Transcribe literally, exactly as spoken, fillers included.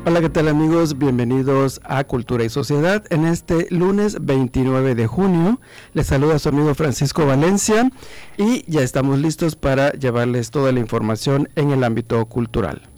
Hola, ¿qué tal amigos? Bienvenidos a Cultura y Sociedad. En este lunes veintinueve de junio les saluda su amigo Francisco Valencia y ya estamos listos para llevarles toda la información en el ámbito cultural.